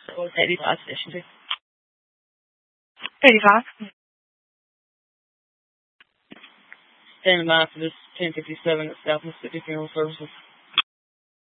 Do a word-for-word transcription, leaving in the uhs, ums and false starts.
eighty-five station two. eighty-five. Standing by for this ten fifty-seven at South Mississippi Funeral Services.